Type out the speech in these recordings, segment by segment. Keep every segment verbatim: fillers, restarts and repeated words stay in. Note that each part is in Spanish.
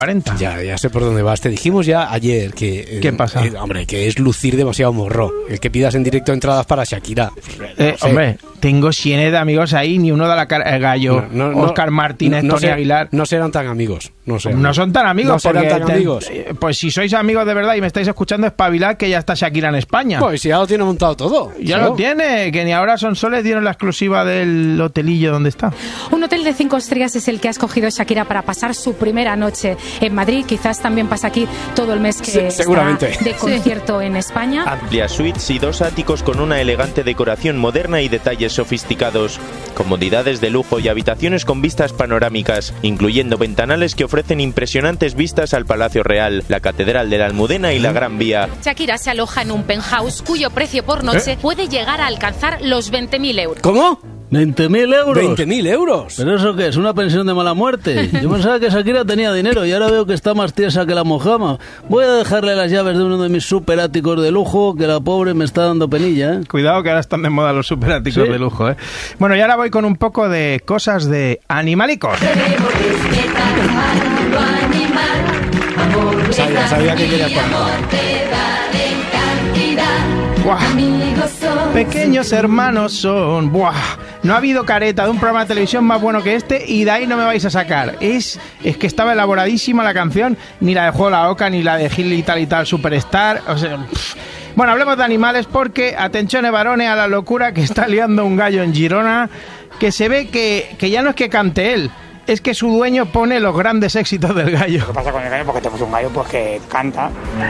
cuarenta. Ya, ya sé por dónde vas. Te dijimos ya ayer que... ¿Qué pasa? Eh, hombre, que es lucir demasiado morro. El que pidas en directo entradas para Shakira. Eh, No sé. Hombre, tengo cienes de amigos ahí, ni uno da la cara. El gallo, No, no, Óscar no, Martínez, no Tony se- Aguilar. No serán tan amigos. No, sé. No son tan amigos. No serán porque tan te- amigos. eh, Pues si sois amigos de verdad y me estáis escuchando, espabilad que ya está Shakira en España. Pues si ya lo tiene montado todo. ya Claro. lo tiene, que ni ahora Son Soles dieron la exclusiva del hotelillo donde está. Un hotel de cinco estrellas es el que ha escogido Shakira para pasar su primera noche en Madrid. Quizás también pasa aquí todo el mes que Sí, seguramente. está de concierto en España. Amplias suites y dos áticos con una elegante decoración moderna y detalles sofisticados. Comodidades de lujo y habitaciones con vistas panorámicas, incluyendo ventanales que ofrecen impresionantes vistas al Palacio Real, la Catedral de la Almudena y la Gran Vía. Shakira se aloja en un penthouse cuyo precio por noche ¿Eh? puede llegar a alcanzar los veinte mil euros. ¿Cómo? ¿veinte mil euros? ¿veinte mil euros? ¿Pero eso qué es? ¿Una pensión de mala muerte? Yo pensaba que Shakira tenía dinero y ahora veo que está más tiesa que la mojama. Voy a dejarle las llaves de uno de mis superáticos de lujo, que la pobre me está dando penilla, ¿eh? Cuidado que ahora están de moda los superáticos Sí. de lujo, ¿eh? Bueno, y ahora voy con un poco de cosas de animalicos. Sabía, sabía que querías poner. Buah. Pequeños hermanos son. Buah. No ha habido careta de un programa de televisión más bueno que este y de ahí no me vais a sacar. Es, es que estaba elaboradísima la canción, ni la de Juego la Oca, ni la de Gil y tal y tal, Superstar. O sea, pff. Bueno, hablemos de animales porque, atención, varones, a la locura que está liando un gallo en Girona, que se ve que, que ya no es que cante él, es que su dueño pone los grandes éxitos del gallo. ¿Qué pasa con el gallo? Porque tenemos un gallo pues que canta.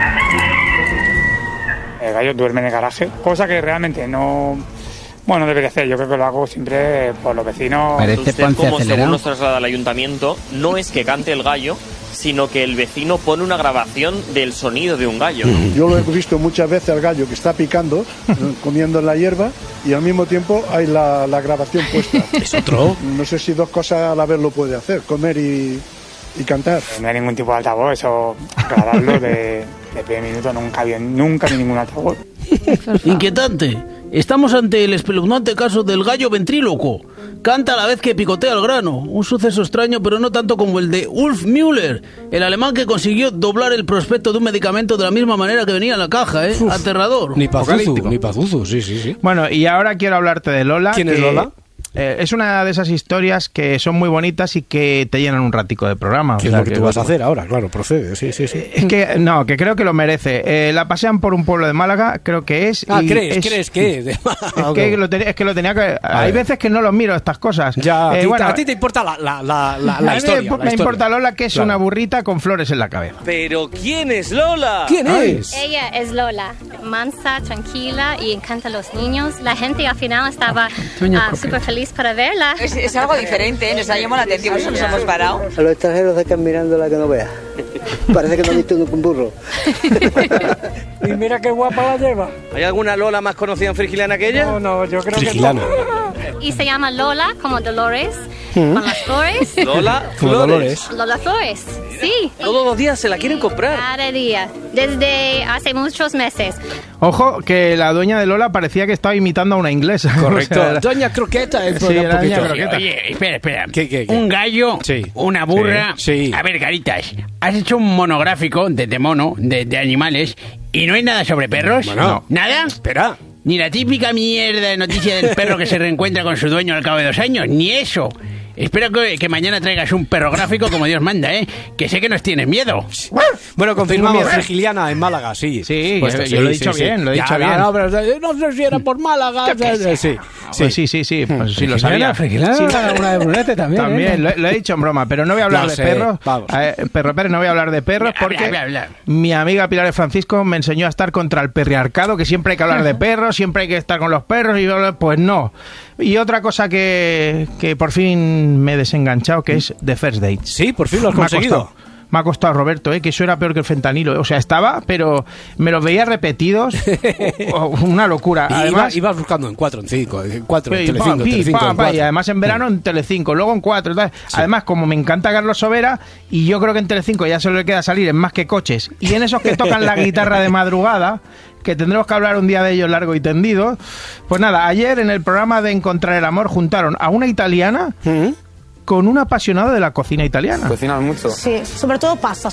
El gallo duerme en el garaje, cosa que realmente no... Bueno, debería hacer. Yo creo que lo hago siempre por los vecinos. Parece Usted, Ponce como acelerado. según nos traslada el ayuntamiento, no es que cante el gallo, sino que el vecino pone una grabación del sonido de un gallo. Yo lo he visto muchas veces al gallo que está picando, comiendo en la hierba, y al mismo tiempo hay la, la grabación puesta. ¿Es otro? No sé si dos cosas a la vez lo puede hacer, comer y, y cantar. No hay ningún tipo de altavoz, eso grabarlo de, de primer minuto nunca había, nunca hay ningún altavoz. Inquietante. Estamos ante el espeluznante caso del gallo ventríloco. Canta a la vez que picotea el grano. Un suceso extraño, pero no tanto como el de Ulf Müller, el alemán que consiguió doblar el prospecto de un medicamento de la misma manera que venía en la caja, ¿eh? Uf. Aterrador. Ni Pazuzu, Apocalíptico. ni Pazuzu, sí, sí, sí. Bueno, y ahora quiero hablarte de Lola. ¿Quién es que, Lola? eh, es una de esas historias que son muy bonitas y que te llenan un ratico de programa. ¿Qué O es sea, lo que tú vas a hacer ahora? Claro, procede, sí, sí, sí. Es que, no, que creo que lo merece. Eh, la pasean por un pueblo de Málaga, creo que es. Ah, y ¿crees? es- ¿Crees que? Es que, lo tenía, es que lo tenía que... Hay ver. veces que no los miro estas cosas. Ya, a, Eh, ti, bueno, a ti te importa la, la, la, la, a la mí historia. me, la me historia. importa Lola, que es Claro. una burrita con flores en la cabeza. ¿Pero quién es Lola? ¿Quién Ay. es? Ella es Lola, mansa, tranquila y encanta a los niños. La gente al final estaba Doña ah, Coqueta. súper feliz para verla. Es, es algo diferente, ¿eh? Nos ha llamado la atención, por eso nos hemos parado. A los extranjeros de que mirándola que no vea. Parece que no ha visto nunca un burro. Y mira qué guapa la lleva. ¿Hay alguna Lola más conocida en Frigilana que ella? No, no, yo creo Frigilana. Y se llama Lola, como Dolores, con las flores. Lola Como Dolores. Lola Flores, sí. Todos los días se la quieren comprar. Cada día, desde hace muchos meses. Ojo, que la dueña de Lola parecía que estaba imitando a una inglesa. Correcto. O sea, era- Doña Croqueta. el Sí, programa era Doña poquito. Croqueta. Oye, espera, espera. ¿Qué, qué, qué? Un gallo, Sí. una burra. Sí, sí. A ver, Caritas, has hecho un monográfico de, de mono, de, de animales, y no hay nada sobre perros. Bueno. No. ¿Nada? Espera. Ni la típica mierda de noticia del perro que se reencuentra con su dueño al cabo de dos años, ni eso. Espero que, que mañana traigas un perro gráfico como Dios manda, ¿eh? Que sé que nos tienes miedo. Bueno, confirmamos, miedo. Frigiliana en Málaga, sí. Sí, Puesto, yo lo he dicho bien, lo he Ya, dicho ya, bien. No, pero no sé si era por Málaga. Sí, sí. Pues sí, sí, sí, pues sí lo sabía. Frigilana, Sí, una de Brunete también. También, ¿eh? lo, he- lo he dicho en broma, pero no voy a hablar No de sé, perros. vamos. Eh, Perro Pérez, no voy a hablar de perros Habla, porque habla, habla. mi amiga Pilar de Francisco me enseñó a estar contra el perriarcado, que siempre hay que hablar de perros, siempre hay que estar con los perros, y yo, pues no. Y otra cosa que, que por fin me he desenganchado, que es The First Dates. Sí, por fin lo has Me ha conseguido. costado. Me ha costado, Roberto, ¿eh? Que eso era peor que el fentanilo. O sea, estaba, pero me los veía repetidos. o- o una locura. Y Además, ibas, ibas buscando en cuatro, en cinco, en cuatro, en Pi, Telecinco, pa, pi, Telecinco, pa, en pa, cuatro. y además en verano en Telecinco, luego en cuatro. Tal. Además, como me encanta Carlos Sobera, y yo creo que en Telecinco ya solo le queda salir en Más que Coches, y en esos que tocan la guitarra de madrugada, que tendremos que hablar un día de ellos largo y tendido. Pues nada, ayer en el programa de Encontrar el Amor juntaron a una italiana con un apasionado de la cocina italiana. ¿Cocinas mucho? Sí, sobre todo pasta.